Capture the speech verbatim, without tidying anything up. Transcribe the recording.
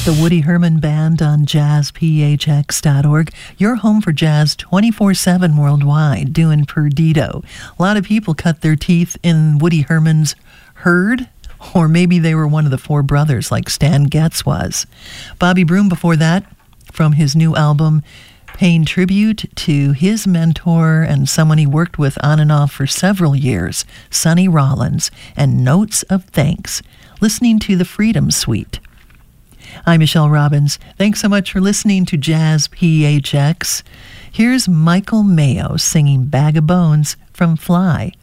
The Woody Herman Band on jazz p h x dot org. Your home for jazz twenty-four seven worldwide, doing Perdido. A lot of people cut their teeth in Woody Herman's Herd, or maybe they were one of the four brothers like Stan Getz was. Bobby Broom before that, from his new album, paying tribute to his mentor and someone he worked with on and off for several years, Sonny Rollins, and Notes of Thanks, listening to the Freedom Suite. I'm Michelle Robbins. Thanks so much for listening to Jazz P H X. Here's Michael Mayo singing Bag of Bones from Fly.